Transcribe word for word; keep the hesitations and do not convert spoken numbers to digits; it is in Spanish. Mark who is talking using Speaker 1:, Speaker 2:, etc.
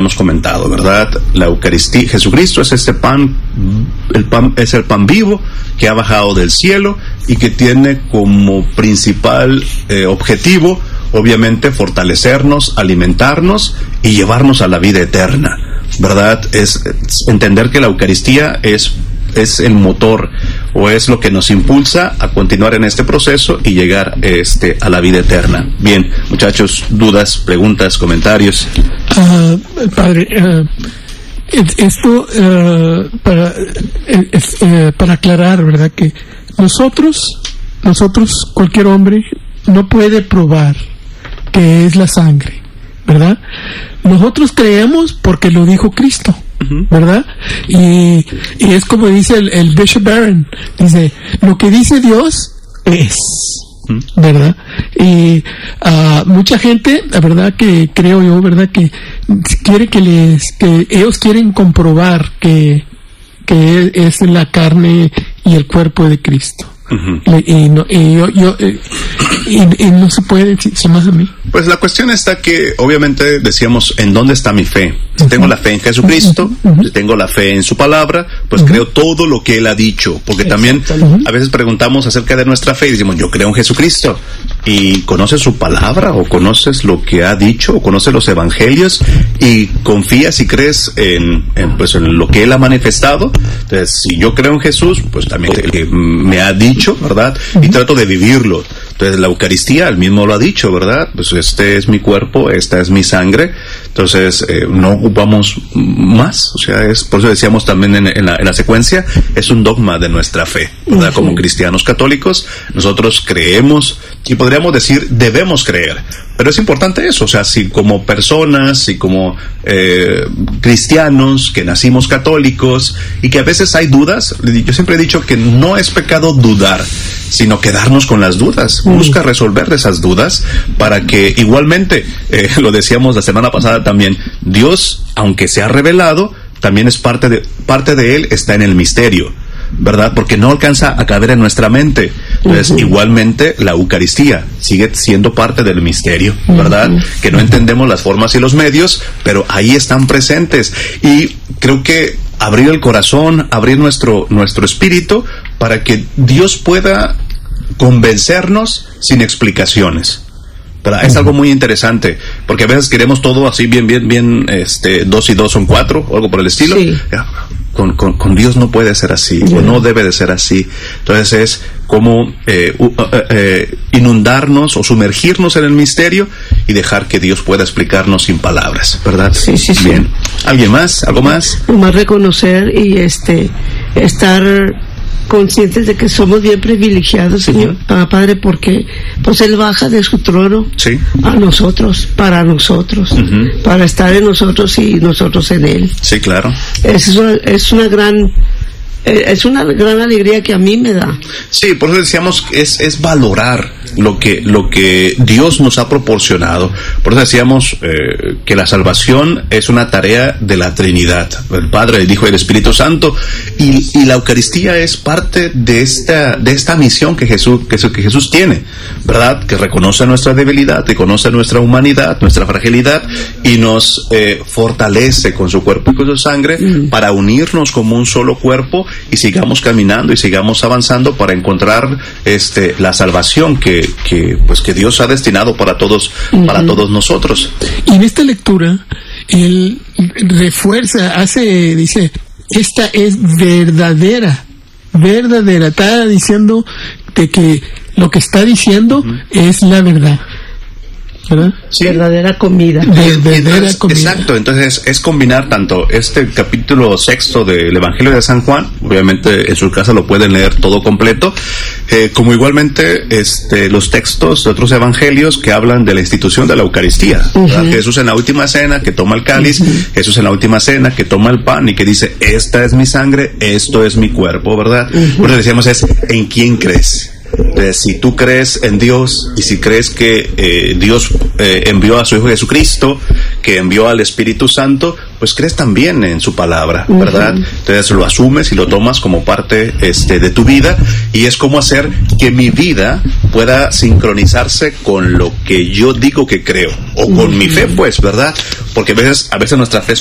Speaker 1: hemos comentado, ¿verdad? La Eucaristía, Jesucristo es este pan, el pan es el pan vivo que ha bajado del cielo y que tiene como principal eh, objetivo, obviamente, fortalecernos, alimentarnos y llevarnos a la vida eterna, ¿verdad? Es, es entender que la Eucaristía es es el motor o es lo que nos impulsa a continuar en este proceso y llegar este a la vida eterna. Bien, muchachos, dudas, preguntas, comentarios.
Speaker 2: Uh, padre, uh, esto uh, para uh, para aclarar, ¿verdad? Que nosotros, nosotros, cualquier hombre no puede probar que es la sangre, ¿verdad? Nosotros creemos porque lo dijo Cristo, ¿verdad? Y, y es como dice el, el Bishop Barron, dice, lo que dice Dios es, ¿verdad? Y uh, mucha gente, la verdad que creo yo, ¿verdad? Que quiere que les, que ellos quieren comprobar que, que es la carne y el cuerpo de Cristo. Uh-huh. Y, y, no, y, yo, yo, y, y no se puede, se me hace a mí.
Speaker 1: Pues la cuestión está que, obviamente, decíamos, ¿en dónde está mi fe? Si tengo la fe en Jesucristo, uh-huh. si tengo la fe en su palabra, pues uh-huh. creo todo lo que Él ha dicho. Porque también uh-huh. a veces preguntamos acerca de nuestra fe y decimos, yo creo en Jesucristo. ¿Y conoces su palabra? ¿O conoces lo que ha dicho? ¿O conoces los evangelios? ¿Y confías y crees en, en, pues, en lo que Él ha manifestado? Entonces, si yo creo en Jesús, pues también el que me ha dicho, ¿verdad? Uh-huh. Y trato de vivirlo. Entonces, la Eucaristía, Él mismo lo ha dicho, ¿verdad? Pues este es mi cuerpo, esta es mi sangre. Entonces, eh, no ocupamos más. O sea, es por eso decíamos también en, en, la, en la secuencia, es un dogma de nuestra fe, ¿verdad? Uh-huh. Como cristianos católicos, nosotros creemos, y podríamos decir, debemos creer. Pero es importante eso, o sea, si como personas, si como eh, cristianos que nacimos católicos y que a veces hay dudas, yo siempre he dicho que no es pecado dudar, sino quedarnos con las dudas. Busca resolver esas dudas para que igualmente, eh, lo decíamos la semana pasada también, Dios, aunque se ha revelado, también es parte de, parte de Él está en el misterio, ¿verdad? Porque no alcanza a caber en nuestra mente. Entonces, uh-huh. igualmente, la Eucaristía sigue siendo parte del misterio, ¿verdad? Uh-huh. Que no entendemos las formas y los medios, pero ahí están presentes. Y creo que abrir el corazón, abrir nuestro, nuestro espíritu, para que Dios pueda convencernos sin explicaciones. ¿Verdad? Es algo muy interesante, porque a veces queremos todo así bien, bien, bien, este, dos y dos son cuatro, o algo por el estilo. Sí. Con, con, con Dios no puede ser así, yeah. o no debe de ser así. Entonces es como eh, uh, uh, uh, inundarnos o sumergirnos en el misterio y dejar que Dios pueda explicarnos sin palabras, ¿verdad?
Speaker 2: Sí, sí, sí.
Speaker 1: Bien. ¿Alguien más? ¿Algo más?
Speaker 3: Más reconocer y este estar conscientes de que somos bien privilegiados, Señor, uh-huh. ah, Padre, porque pues Él baja de su trono
Speaker 1: sí.
Speaker 3: a nosotros, para nosotros, uh-huh. para estar en nosotros y nosotros en Él.
Speaker 1: Sí, claro.
Speaker 3: Es una, es una gran es una gran alegría que a mí me da.
Speaker 1: Sí, por eso decíamos que es, es valorar lo que, lo que Dios nos ha proporcionado. Por eso decíamos eh, que la salvación es una tarea de la Trinidad, el Padre, el Hijo y el Espíritu Santo, y, y la Eucaristía es parte de esta, de esta misión que Jesús, que, que Jesús tiene, ¿verdad? Que reconoce nuestra debilidad, reconoce nuestra humanidad, nuestra fragilidad, y nos eh, fortalece con su cuerpo y con su sangre mm. para unirnos como un solo cuerpo y sigamos caminando y sigamos avanzando para encontrar este la salvación que, que pues que Dios ha destinado para todos, uh-huh. para todos nosotros.
Speaker 2: Y en esta lectura él refuerza, hace, dice, esta es verdadera, verdadera, está diciendo de que lo que está diciendo uh-huh. es la verdad. ¿verdad?
Speaker 3: Sí. Verdadera comida.
Speaker 2: De, verdadera comida.
Speaker 1: Exacto, entonces es combinar tanto este capítulo sexto del Evangelio de San Juan, obviamente en su casa lo pueden leer todo completo, eh, como igualmente este los textos de otros evangelios que hablan de la institución de la Eucaristía. Uh-huh. Jesús en la última cena que toma el cáliz, uh-huh. Jesús en la última cena que toma el pan y que dice, esta es mi sangre, esto es mi cuerpo, ¿verdad? Uh-huh. Por eso decíamos es, ¿en quién crees? Entonces, si tú crees en Dios y si crees que eh, Dios eh, envió a su Hijo Jesucristo, que envió al Espíritu Santo, pues crees también en su palabra, ¿verdad? Uh-huh. Entonces lo asumes y lo tomas como parte este, de tu vida, y es como hacer que mi vida pueda sincronizarse con lo que yo digo que creo, o con uh-huh. mi fe, pues, ¿verdad? Porque a veces, a veces nuestra fe